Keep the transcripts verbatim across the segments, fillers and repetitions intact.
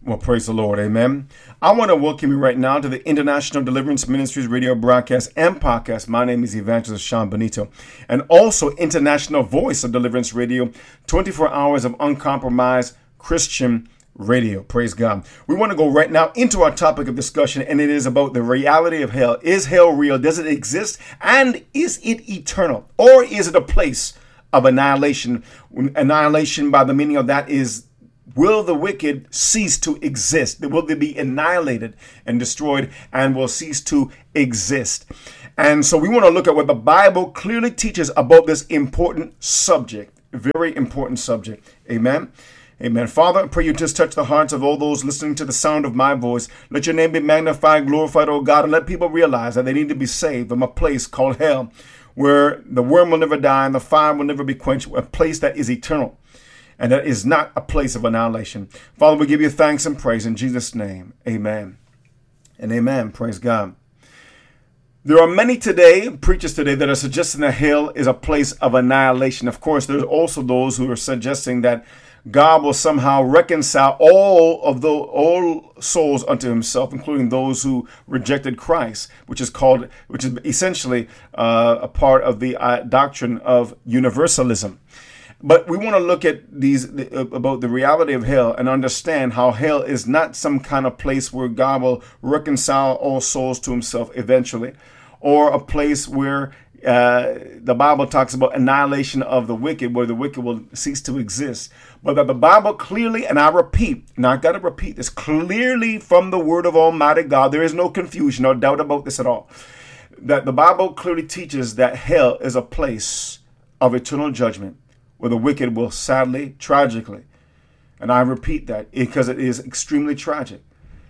Well, praise the Lord. Amen. I want to welcome you right now to the International Deliverance Ministries radio broadcast and podcast. My name is Evangelist Sean Benito, and also International Voice of Deliverance Radio, twenty-four hours of uncompromised Christian radio. Praise God. We want to go right now into our topic of discussion, and it is about the reality of hell. Is hell real? Does it exist? And is it eternal? Or is it a place of annihilation? Annihilation, by the meaning of that, is will the wicked cease to exist? Will they be annihilated and destroyed and will cease to exist? And so we want to look at what the Bible clearly teaches about this important subject, very important subject. Amen. Amen. Father, I pray you just touch the hearts of all those listening to the sound of my voice. Let your name be magnified, glorified, oh God, and let people realize that they need to be saved from a place called hell, where the worm will never die and the fire will never be quenched, a place that is eternal. And that is not a place of annihilation. Father, we give you thanks and praise in Jesus' name. Amen. And amen. Praise God. There are many today, preachers today, that are suggesting that hell is a place of annihilation. Of course, there's also those who are suggesting that God will somehow reconcile all of the all souls unto himself, including those who rejected Christ, which is called, which is essentially uh, a part of the uh, doctrine of universalism. But we want to look at these about the reality of hell and understand how hell is not some kind of place where God will reconcile all souls to himself eventually, or a place where uh, the Bible talks about annihilation of the wicked, where the wicked will cease to exist. But that the Bible clearly, and I repeat, and I got to repeat this, clearly from the word of Almighty God, there is no confusion or doubt about this at all, that the Bible clearly teaches that hell is a place of eternal judgment, where the wicked will sadly, tragically, and I repeat that because it is extremely tragic,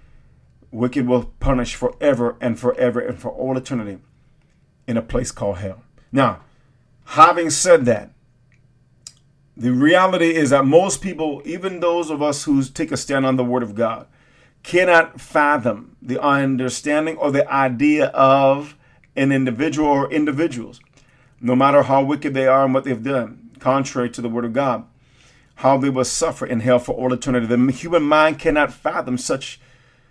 wicked will punish forever and forever and for all eternity in a place called hell. Now, having said that, the reality is that most people, even those of us who take a stand on the Word of God, cannot fathom the understanding or the idea of an individual or individuals, no matter how wicked they are and what they've done, contrary to the word of God, how they will suffer in hell for all eternity. The human mind cannot fathom such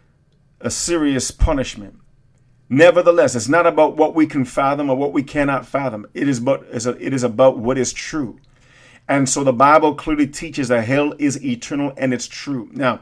a serious punishment. Nevertheless, it's not about what we can fathom or what we cannot fathom. It is about, it is about what is true. And so the Bible clearly teaches that hell is eternal and it's true. Now,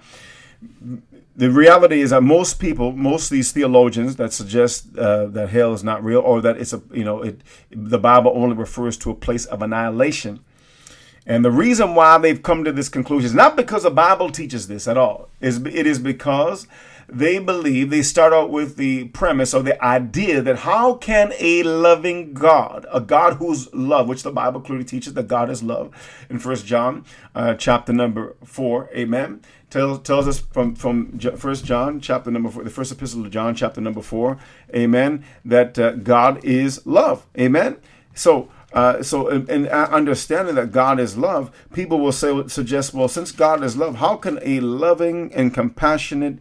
the reality is that most people, most of these theologians that suggest uh, that hell is not real, or that it's a, you know, it, the Bible only refers to a place of annihilation. And the reason why they've come to this conclusion is not because the Bible teaches this at all. It is because they believe, they start out with the premise or the idea that how can a loving God, a God who's love, which the Bible clearly teaches that God is love in First John uh, chapter number four, amen, tells tells us from from First John chapter number four, the first epistle of John chapter number four, amen, that uh, God is love, amen. So. Uh, so in, in understanding that God is love, people will say, suggest, well, since God is love, how can a loving and compassionate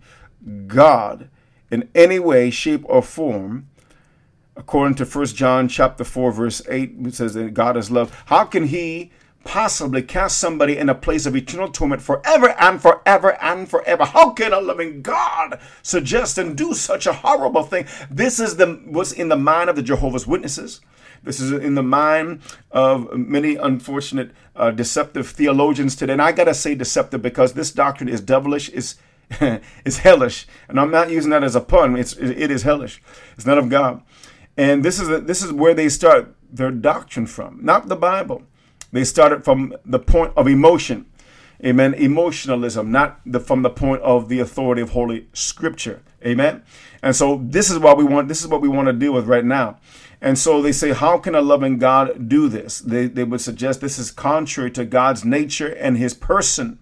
God in any way, shape, or form, according to First John chapter four, verse eight, it says that God is love, how can he possibly cast somebody in a place of eternal torment forever and forever and forever? How can a loving God suggest and do such a horrible thing? This is the what's in the mind of the Jehovah's Witnesses. This is in the mind of many unfortunate, uh, deceptive theologians today. And I got to say deceptive because this doctrine is devilish, is is hellish. And I'm not using that as a pun. It's, it is hellish. It's not of God. And this is this is where they start their doctrine from, not the Bible. They started from the point of emotion. Amen. Emotionalism, not the, from the point of the authority of Holy Scripture. Amen. And so this is what we want. This is what we want to deal with right now. And so they say, how can a loving God do this? They, they would suggest this is contrary to God's nature and his person.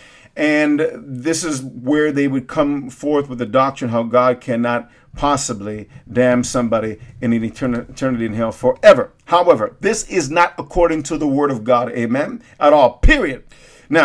And this is where they would come forth with the doctrine how God cannot possibly damn somebody in an eternity in hell forever. However, this is not according to the word of God. Amen. At all. Period. Now,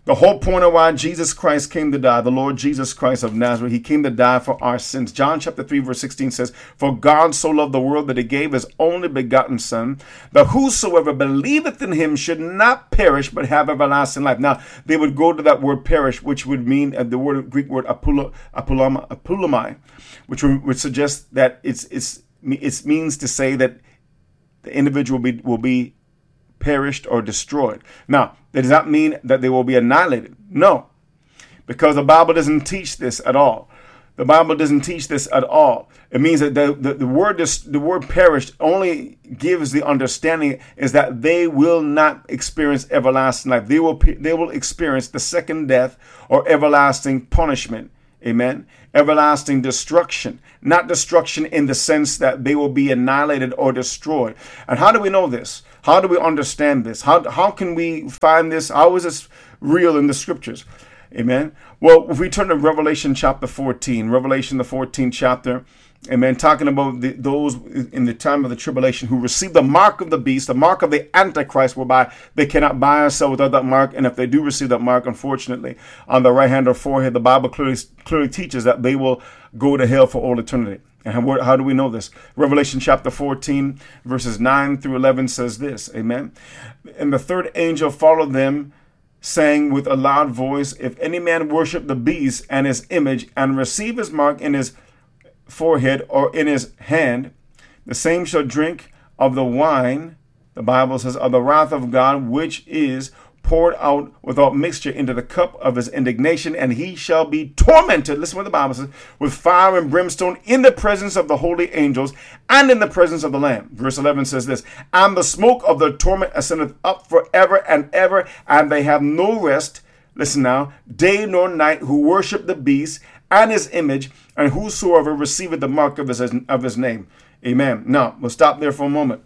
The whole point of why Jesus Christ came to die, the Lord Jesus Christ of Nazareth, he came to die for our sins. John chapter three, verse sixteen says, "For God so loved the world that he gave his only begotten Son, that whosoever believeth in him should not perish, but have everlasting life." Now, they would go to that word perish, which would mean uh, the word Greek word apulo, apulama, apulomai, which would, would suggest that it's it's it means to say that the individual will be, will be perished or destroyed. Now, that does not mean that they will be annihilated. No, because the Bible doesn't teach this at all. The Bible doesn't teach this at all. It means that the, the, the word the word perished only gives the understanding is that they will not experience everlasting life. They will they will experience the second death or everlasting punishment. Amen. Everlasting destruction, not destruction in the sense that they will be annihilated or destroyed. And how do we know this? How do we understand this? How, how can we find this? How is this real in the scriptures? Amen. Well, if we turn to Revelation chapter fourteen, Revelation the fourteenth chapter, amen, talking about the, those in the time of the tribulation who receive the mark of the beast, the mark of the Antichrist, whereby they cannot buy or sell without that mark. And if they do receive that mark, unfortunately, on the right hand or forehead, the Bible clearly, clearly teaches that they will go to hell for all eternity. And how, how do we know this? Revelation chapter fourteen, verses nine through eleven says this, amen. "And the third angel followed them, saying with a loud voice, If any man worship the beast and his image, and receive his mark in his forehead or in his hand, the same shall drink of the wine," the Bible says, "of the wrath of God, which is poured out without mixture into the cup of his indignation, and he shall be tormented," listen what the Bible says, "with fire and brimstone in the presence of the holy angels and in the presence of the Lamb." Verse eleven says this, "And the smoke of the torment ascendeth up forever and ever, and they have no rest," listen now, "day nor night, who worship the beast and his image, and whosoever receiveth the mark of his, of his name." Amen. Now, we'll stop there for a moment.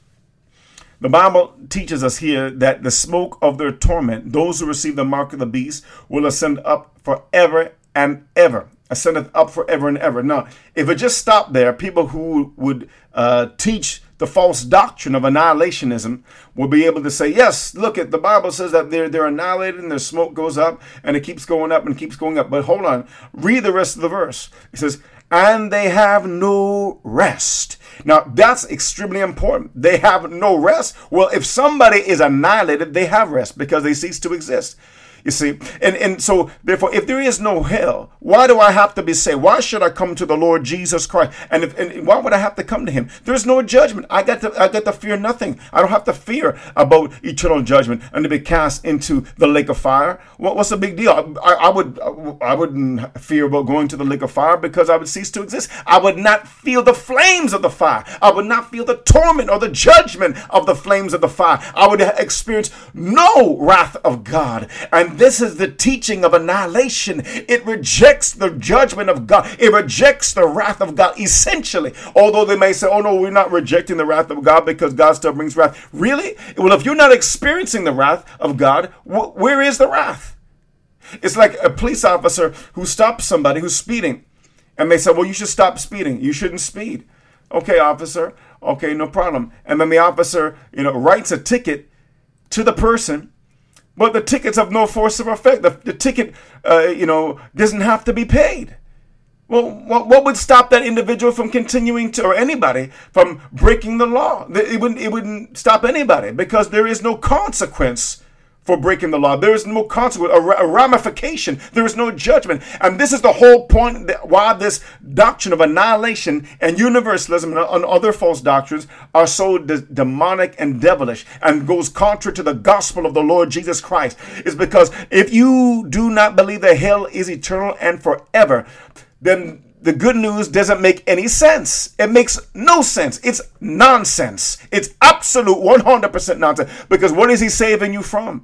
The Bible teaches us here that the smoke of their torment, those who receive the mark of the beast, will ascend up forever and ever. Ascendeth up forever and ever. Now, if it just stopped there, people who would uh, teach the false doctrine of annihilationism will be able to say, yes, look at the Bible says that they're, they're annihilated and their smoke goes up and it keeps going up and keeps going up. But hold on, read the rest of the verse. It says, "And they have no rest." Now, that's extremely important. They have no rest. Well, if somebody is annihilated, they have rest because they cease to exist. You see, and, and so therefore, if there is no hell, why do I have to be saved? Why should I come to the Lord Jesus Christ? And, if, and why would I have to come to him? There's no judgment. I got to I got to fear nothing. I don't have to fear about eternal judgment and to be cast into the lake of fire. What, what's the big deal? I, I would I wouldn't fear about going to the lake of fire because I would cease to exist. I would not feel the flames of the fire. I would not feel the torment or the judgment of the flames of the fire. I would experience no wrath of God. And this is the teaching of annihilation. It rejects the judgment of God. It rejects the wrath of God, essentially. Although they may say, oh no, we're not rejecting the wrath of God because God still brings wrath. Really? Well, if you're not experiencing the wrath of God, wh- where is the wrath? It's like a police officer who stops somebody who's speeding. And they say, well, you should stop speeding. You shouldn't speed. Okay, officer. Okay, no problem. And then the officer, you know, writes a ticket to the person. But the ticket's of no force of effect. The, the ticket, uh, you know, doesn't have to be paid. Well, what, what would stop that individual from continuing to, or anybody from breaking the law? It wouldn't, it wouldn't stop anybody because there is no consequence for breaking the law. There is no consequence, a ramification. There is no judgment. And this is the whole point that why this doctrine of annihilation and universalism and other false doctrines are so de- demonic and devilish and goes contrary to the gospel of the Lord Jesus Christ, is because if you do not believe that hell is eternal and forever, then the good news doesn't make any sense. It makes no sense. It's nonsense. It's absolute one hundred percent nonsense. Because what is he saving you from?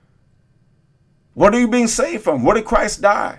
What are you being saved from? What did Christ die?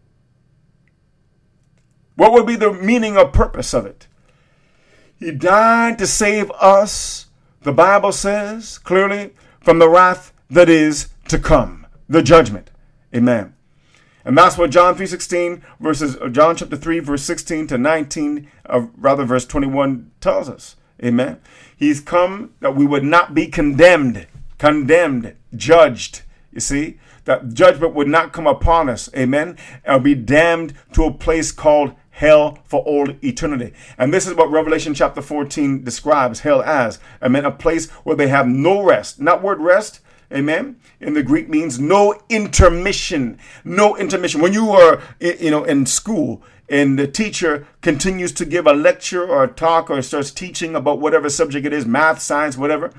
What would be the meaning or purpose of it? He died to save us, the Bible says clearly, from the wrath that is to come, the judgment. Amen. And that's what John three sixteen verses John chapter three verse sixteen to nineteen, uh, rather verse twenty-one tells us. Amen. He's come that we would not be condemned, condemned, judged. You see, that judgment would not come upon us. Amen. And be damned to a place called hell for all eternity. And this is what Revelation chapter fourteen describes hell as. Amen. A place where they have no rest. Not word rest. Amen. In the Greek means no intermission. No intermission. When you are, you know, in school and the teacher continues to give a lecture or a talk or starts teaching about whatever subject it is, math, science, whatever,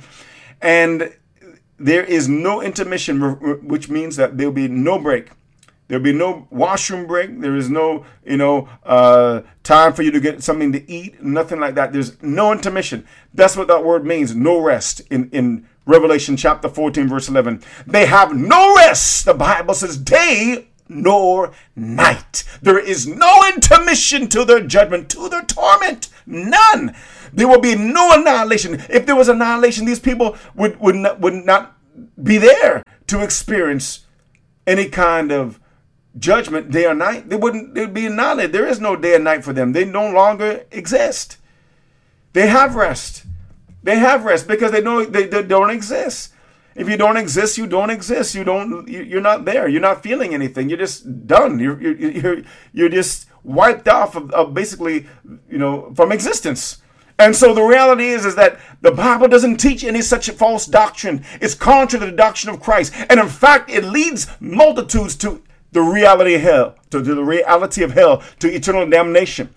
and there is no intermission, which means that there'll be no break. There'll be no washroom break. There is no, you know, uh, time for you to get something to eat. Nothing like that. There's no intermission. That's what that word means. No rest in, in Revelation chapter fourteen, verse eleven. They have no rest. The Bible says day nor night. There is no intermission to their judgment, to their torment. None. There will be no annihilation. If there was annihilation, these people would, would, not, would not be there to experience any kind of judgment day or night. They wouldn't, they'd be annihilated. There is no day or night for them. They no longer exist. They have rest. They have rest because they know they, they don't exist. If you don't exist, you don't exist. You don't, you're not there. You're not feeling anything. You're just done. You're, you're, you're, you're just wiped off of, of basically, you know, from existence. And so the reality is, is that the Bible doesn't teach any such false doctrine. It's contrary to the doctrine of Christ. And in fact, it leads multitudes to the reality of hell, to, to the reality of hell, to eternal damnation.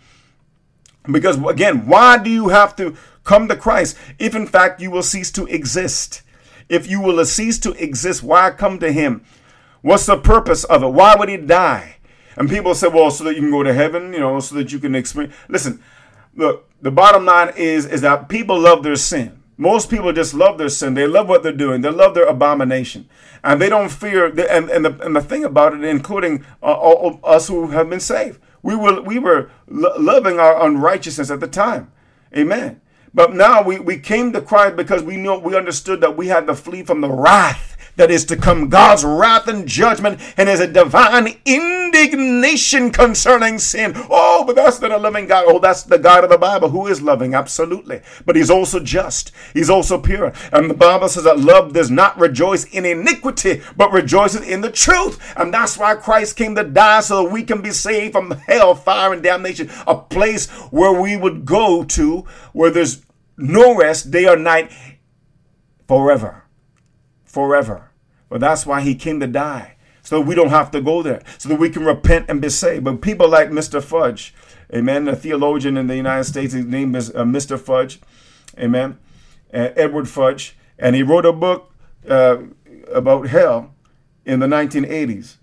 Because again, why do you have to come to Christ if in fact you will cease to exist? If you will cease to exist, why come to him? What's the purpose of it? Why would he die? And people say, well, so that you can go to heaven, you know, so that you can experience. Listen, look, the bottom line is, is that people love their sin. Most people just love their sin. They love what they're doing. They love their abomination. And they don't fear. And, and, the, and the thing about it, including uh, all, us who have been saved, we were, we were lo- loving our unrighteousness at the time. Amen. But now we, we came to Christ because we know, we understood that we had to flee from the wrath that is to come, God's wrath and judgment, and there's a divine indignation concerning sin. Oh, but that's not a loving God. Oh, that's the God of the Bible who is loving, absolutely. But he's also just. He's also pure. And the Bible says that love does not rejoice in iniquity, but rejoices in the truth. And that's why Christ came to die, so that we can be saved from hell, fire, and damnation. A place where we would go to, where there's no rest, day or night, forever. Forever. But that's why he came to die, so that we don't have to go there, so that we can repent and be saved. But people like Mister Fudge, amen, a theologian in the United States, his name is uh, Mister Fudge, amen, uh, Edward Fudge, and he wrote a book uh, about hell in the nineteen eighties,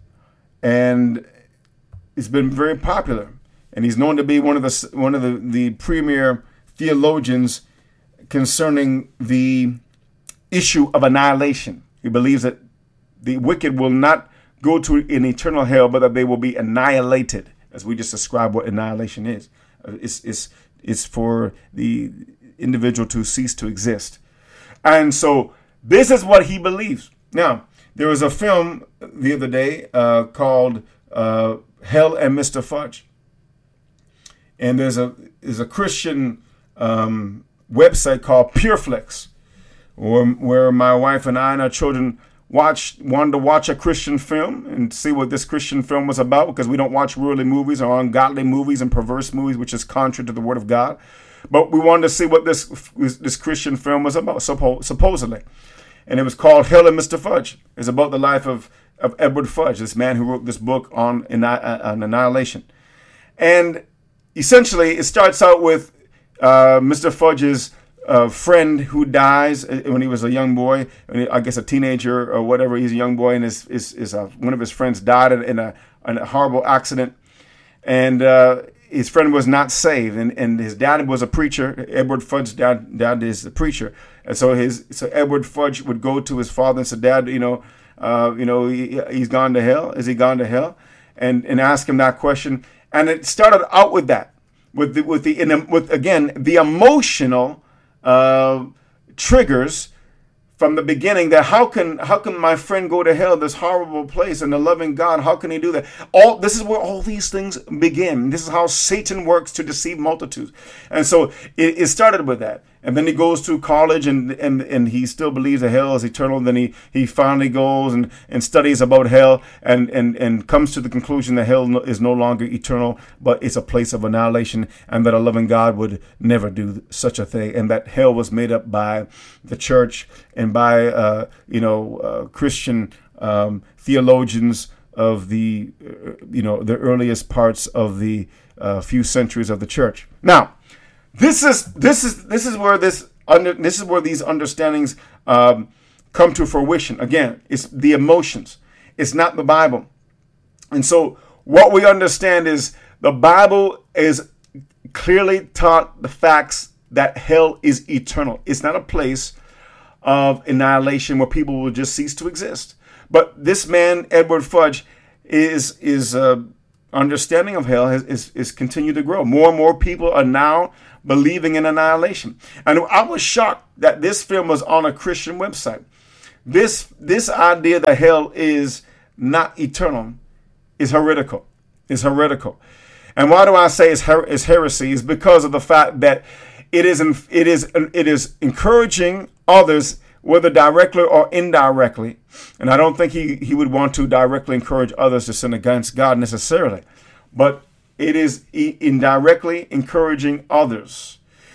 and it's been very popular, and he's known to be one of the one of the, the premier theologians concerning the issue of annihilation. He believes that the wicked will not go to an eternal hell, but that they will be annihilated, as we just described what annihilation is. It's, it's, it's for the individual to cease to exist. And so this is what he believes. Now, there was a film the other day uh, called uh, Hell and Mister Fudge. And there's a, there's a Christian um, website called PureFlix, or where my wife and I and our children watched, wanted to watch a Christian film and see what this Christian film was about, because we don't watch worldly movies or ungodly movies and perverse movies, which is contrary to the Word of God. But we wanted to see what this this Christian film was about, suppo- supposedly. And it was called Hell and Mister Fudge. It's about the life of, of Edward Fudge, this man who wrote this book on, on annihilation. And essentially, it starts out with uh, Mister Fudge's a friend who dies when he was a young boy, I guess a teenager or whatever. He's a young boy, and his, his, his uh, one of his friends died in a, in a horrible accident, and uh, his friend was not saved. And, and his dad was a preacher. Edward Fudge's dad, dad is a preacher, and so his so Edward Fudge would go to his father and say, "Dad, you know, uh, you know, he, he's gone to hell. Is he gone to hell?" And and ask him that question. And it started out with that, with the, with the in, with again the emotional Uh, triggers from the beginning, that how can how can my friend go to hell, this horrible place, and the loving God, how can he do that? All this is where all these things begin. This is how Satan works to deceive multitudes. And so it, it started with that. And then he goes to college and, and, and he still believes that hell is eternal. And then he, he finally goes and, and studies about hell and, and, and comes to the conclusion that hell no, is no longer eternal, but it's a place of annihilation, and that a loving God would never do such a thing. And that hell was made up by the church and by, uh, you know, uh, Christian um, theologians of the, uh, you know, the earliest parts of the uh, few centuries of the church. Now, This is this is this is where this under this is where these understandings um, come to fruition. Again, it's the emotions. It's not the Bible. And so what we understand is the Bible is clearly taught the facts that hell is eternal. It's not a place of annihilation where people will just cease to exist. But this man, Edward Fudge, is is uh, understanding of hell has, is is continued to grow. More and more people are now believing in annihilation. And I was shocked that this film was on a Christian website. This this idea that hell is not eternal is heretical. Is heretical. And why do I say it's, her- it's heresy? Is because of the fact that it is it is it is encouraging others, whether directly or indirectly. And I don't think he, he would want to directly encourage others to sin against God necessarily. But it is indirectly encouraging others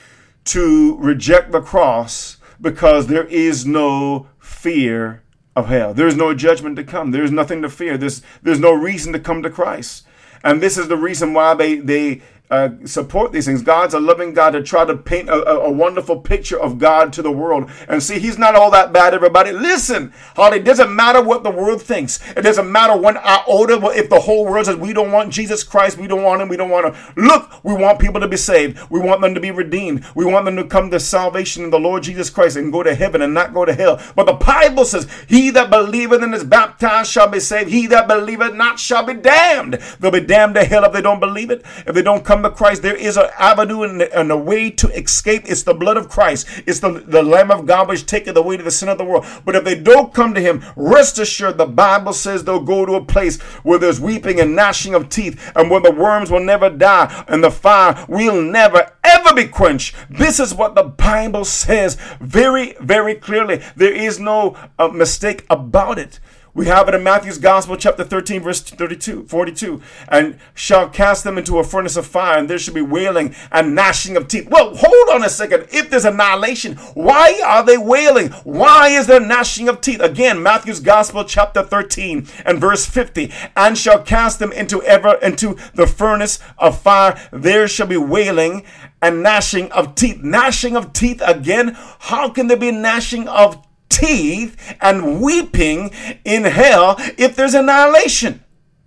to reject the cross because there is no fear of hell. There is no judgment to come. There is nothing to fear. There's, there's no reason to come to Christ. And this is the reason why they, they uh, support these things. God's a loving God to try to paint a, a, a wonderful picture of God to the world. And see, he's not all that bad, everybody. Listen, Holly, it doesn't matter what the world thinks. It doesn't matter when I order, if the whole world says we don't want Jesus Christ, we don't want him, we don't want him. Look, we want people to be saved. We want them to be redeemed. We want them to come to salvation in the Lord Jesus Christ and go to heaven and not go to hell. But the Bible says, he that believeth and is baptized shall be saved. He that believeth not shall be damned. They'll be damned to hell if they don't believe it. If they don't come to Christ, there is an avenue and, and a way to escape. It's the blood of Christ. It's the, the Lamb of God which taketh away to the sin of the world. But if they don't come to him, rest assured the Bible says they'll go to a place where there's weeping and gnashing of teeth, and where the worms will never die and the fire will never ever be quenched. This is what the Bible says very, very clearly. There is no uh, mistake about it. We have it in Matthew's Gospel, chapter thirteen, verse thirty-two, forty-two. And shall cast them into a furnace of fire, and there shall be wailing and gnashing of teeth. Well, hold on a second. If there's annihilation, why are they wailing? Why is there gnashing of teeth? Again, Matthew's Gospel, chapter thirteen, and verse fifty. And shall cast them into ever into the furnace of fire. There shall be wailing and gnashing of teeth. Gnashing of teeth again? How can there be gnashing of teeth and weeping in hell if there's annihilation?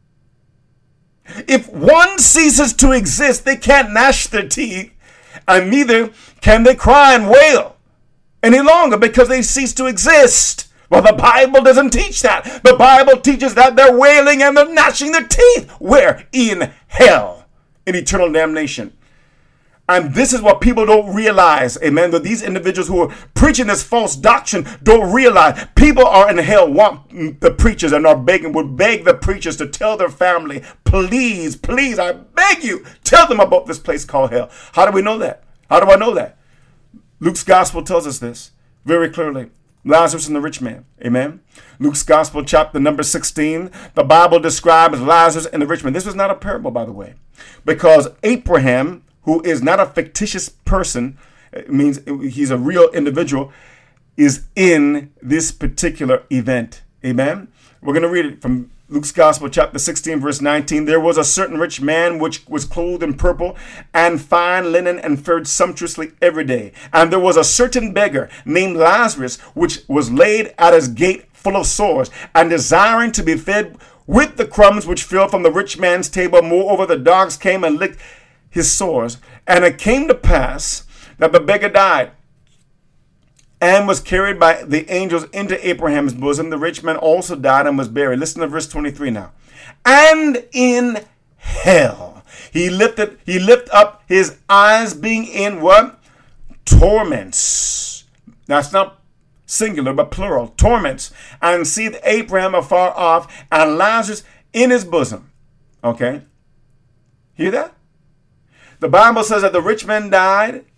If one ceases to exist, they can't gnash their teeth, and neither can they cry and wail any longer because they cease to exist. Well, the Bible doesn't teach that. The Bible teaches that they're wailing and they're gnashing their teeth. Where? In hell, in eternal damnation. And this is what people don't realize, amen, that these individuals who are preaching this false doctrine don't realize. People are in hell, want the preachers, and are begging, would beg the preachers to tell their family, please, please, I beg you, tell them about this place called hell. How do we know that? How do I know that? Luke's gospel tells us this very clearly. Lazarus and the rich man, amen. Luke's gospel, chapter number sixteen, the Bible describes Lazarus and the rich man. This was not a parable, by the way, because Abraham, who is not a fictitious person, it means he's a real individual, is in this particular event. Amen. We're going to read it from Luke's Gospel, chapter sixteen, verse nineteen. There was a certain rich man which was clothed in purple and fine linen and fared sumptuously every day. And there was a certain beggar named Lazarus, which was laid at his gate full of sores, and desiring to be fed with the crumbs which fell from the rich man's table. Moreover, the dogs came and licked his sores. And it came to pass that the beggar died and was carried by the angels into Abraham's bosom. The rich man also died and was buried. Listen to verse twenty-three now. And in hell he lifted, he lifted up his eyes, being in what? Torments. Now it's not singular, but plural. Torments. And seeth Abraham afar off, and Lazarus in his bosom. Okay? Hear that? The Bible says that the rich man died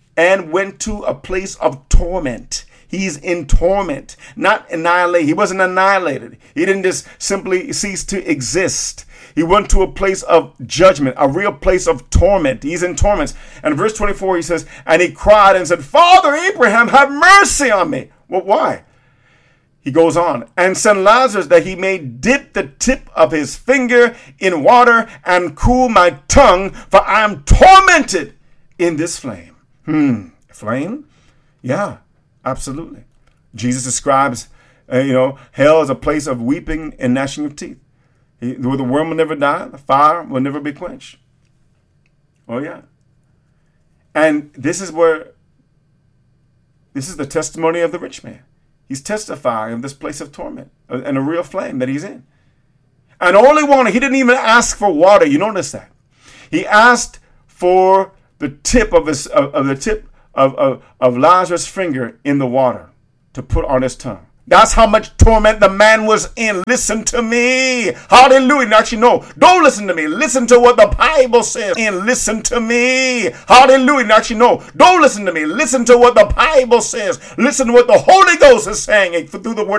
and went to a place of torment. He's in torment, not annihilated. He wasn't annihilated. He didn't just simply cease to exist. He went to a place of judgment, a real place of torment. He's in torments. And verse twenty-four, he says, and he cried and said, Father Abraham, have mercy on me. Well, why? He goes on, and send Lazarus that he may dip the tip of his finger in water and cool my tongue, for I am tormented in this flame. Hmm, flame? Yeah, absolutely. Jesus describes, uh, you know, hell as a place of weeping and gnashing of teeth. He, where the worm will never die, the fire will never be quenched. Oh, yeah. And this is where, this is the testimony of the rich man. He's testifying of this place of torment and a real flame that he's in. And all he wanted, he didn't even ask for water. You notice that. He asked for the tip of his of, of the tip of, of, of Lazarus' finger in the water to put on his tongue. That's how much torment the man was in. Listen to me. Hallelujah. Actually, no, don't listen to me. Listen to what the Bible says. And listen to me. Hallelujah. Actually, no, don't listen to me. Listen to what the Bible says. Listen to what the Holy Ghost is saying through the word.